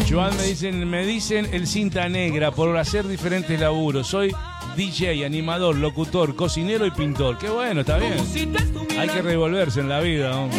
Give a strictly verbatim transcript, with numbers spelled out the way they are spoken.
Joan, me dicen, me dicen el cinta negra por hacer diferentes laburos. Soy D J, animador, locutor, cocinero y pintor. Qué bueno, está bien. Hay que revolverse en la vida, ¿no?